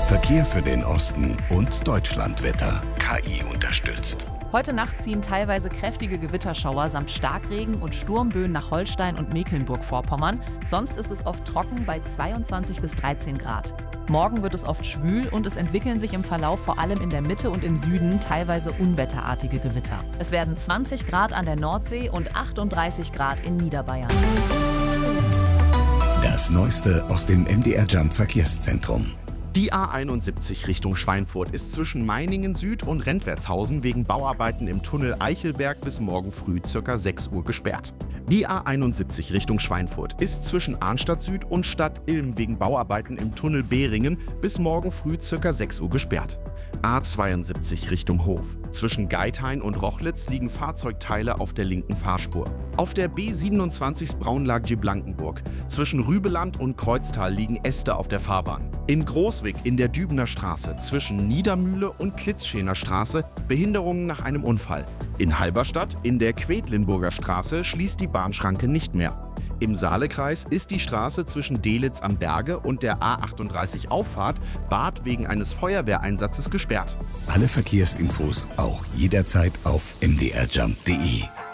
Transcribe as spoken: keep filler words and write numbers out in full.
Verkehr für den Osten und Deutschlandwetter. K I unterstützt. Heute Nacht ziehen teilweise kräftige Gewitterschauer samt Starkregen und Sturmböen nach Holstein und Mecklenburg-Vorpommern. Sonst ist es oft trocken bei zweiundzwanzig bis dreizehn Grad. Morgen wird es oft schwül und es entwickeln sich im Verlauf vor allem in der Mitte und im Süden teilweise unwetterartige Gewitter. Es werden zwanzig Grad an der Nordsee und achtunddreißig Grad in Niederbayern. Das Neueste aus dem M D R Jump Verkehrszentrum. Die A einundsiebzig Richtung Schweinfurt ist zwischen Meiningen Süd und Rentwertshausen wegen Bauarbeiten im Tunnel Eichelberg bis morgen früh ca. sechs Uhr gesperrt. Die A einundsiebzig Richtung Schweinfurt ist zwischen Arnstadt Süd und Stadt Ilm wegen Bauarbeiten im Tunnel Behringen bis morgen früh ca. sechs Uhr gesperrt. A zweiundsiebzig Richtung Hof. Zwischen Geithain und Rochlitz liegen Fahrzeugteile auf der linken Fahrspur. Auf der B siebenundzwanzig Braunlage-Blankenburg. Zwischen Rübeland und Kreuztal liegen Äste auf der Fahrbahn. In Großwig in der Dübener Straße zwischen Niedermühle und Klitzschener Straße Behinderungen nach einem Unfall. In Halberstadt in der Quedlinburger Straße schließt die Bahnschranke nicht mehr. Im Saalekreis ist die Straße zwischen Delitzsch am Berge und der A achtunddreißig Auffahrt Bad wegen eines Feuerwehreinsatzes gesperrt. Alle Verkehrsinfos auch jederzeit auf m d r jump punkt d e.